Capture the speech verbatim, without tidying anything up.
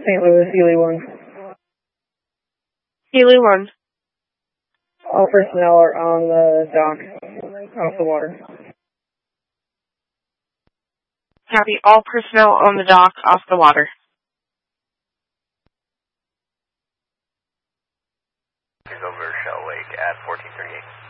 Saint Louis, Healy one. Healy one. All personnel are on the dock, off the water. Copy. All personnel on the dock, off the water. Over Shell Lake at fourteen thirty-eight.